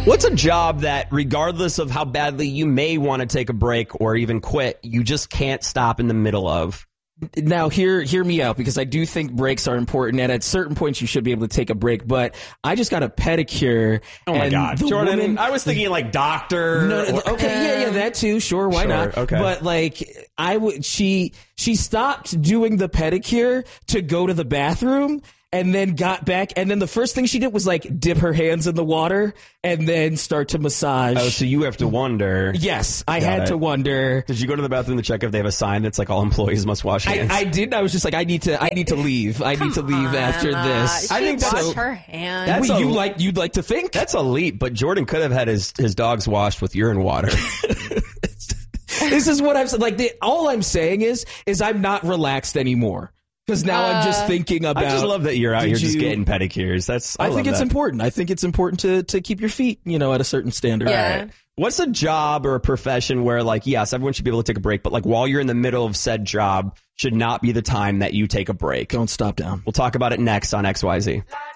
What's a job that, regardless of how badly you may want to take a break or even quit, you just can't stop in the middle of? Now, hear me out, because I do think breaks are important, and at certain points you should be able to take a break, but I just got a pedicure. Oh my God. Jordan, woman, I was thinking like doctor. No, okay, yeah, that too. Sure, why not? Okay. But like, she stopped doing the pedicure to go to the bathroom, and then got back, and then the first thing she did was like dip her hands in the water and then start to massage. Oh, so you have to wonder. Yes, I had to wonder. Did you go to the bathroom to check if they have a sign that's like all employees must wash hands? I did. I was just like, I need to leave. I need to leave after this. I think so. wash her hands. You'd like to think that's a leap, but Jordan could have had his dogs washed with urine water. This is what I'm saying. Like, all I'm saying is I'm not relaxed anymore. Because now I'm just thinking about. I just love that you're out here just getting pedicures. I think it's that. important. I think it's important to keep your feet, at a certain standard. Yeah. All right. What's a job or a profession where, like, yes, everyone should be able to take a break, but like while you're in the middle of said job should not be the time that you take a break? Don't stop down. We'll talk about it next on XYZ.